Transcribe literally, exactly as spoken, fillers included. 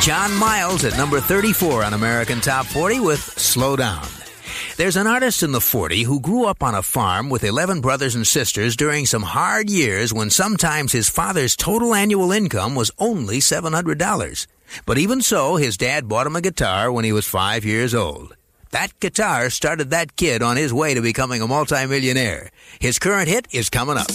John Miles at number thirty-four on American Top forty with Slow Down. There's an artist in the forties who grew up on a farm with eleven brothers and sisters during some hard years when sometimes his father's total annual income was only seven hundred dollars. But even so, his dad bought him a guitar when he was five years old. That guitar started that kid on his way to becoming a multimillionaire. His current hit is coming up.